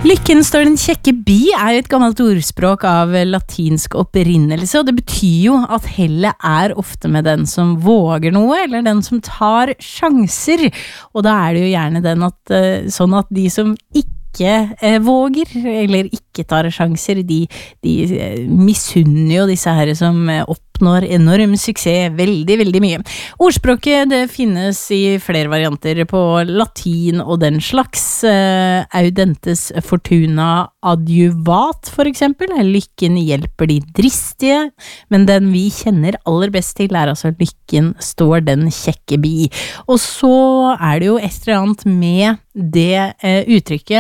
Lykken står den kjekke bi jo et gammelt ordspråk av latinsk opprinnelse, og det betyr jo at hellet ofte med den som våger noe, eller den som tar sjanser, og da det jo gjerne den at, sånn at de som ikke våger, eller ikke tar sjanser, de misunner jo disse her som oppnår enorm suksess veldig, veldig mye. Ordspråket det finnes i flere varianter på latin og den slags. Audentes fortuna adjuvat, for eksempel. Lykken hjelper de dristige, men den vi kjenner aller best til altså lykken står den kjekke bi. Og så det jo et eller annet med det uttrykket